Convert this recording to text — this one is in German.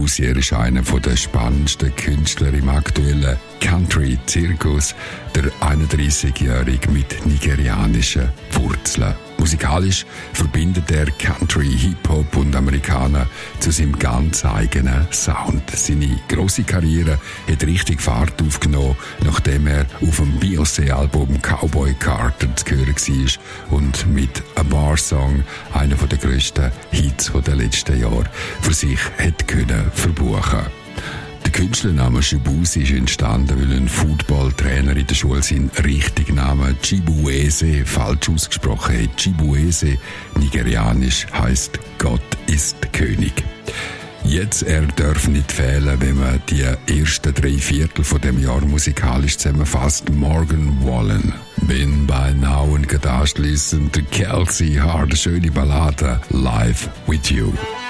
Shabuzi ist einer der spannendsten Künstler im aktuellen Country-Zirkus, der 31-Jährige mit nigerianischen Wurzeln. Musikalisch verbindet er Country, Hip-Hop und Amerikaner zu seinem ganz eigenen Sound. Seine grosse Karriere hat richtig Fahrt aufgenommen, nachdem er auf dem Beyoncé-Album Cowboy Carter zu hören war und mit A Bar Song einer der grössten Hits der letzten Jahre für sich hat können verbuchen. Der Künstlername Shabuzi ist entstanden, weil ein Footballtrainer in der Schule seinen richtigen Namen Chibueze falsch ausgesprochen hat. Chibueze, nigerianisch, heisst Gott ist König. Jetzt, er darf nicht fehlen, wenn man die ersten 3/4 von dem Jahr musikalisch zusammenfasst. Morgan Wallen. Bin by now und anschliessend Kelsey Hart, schöne Ballade, Live with You.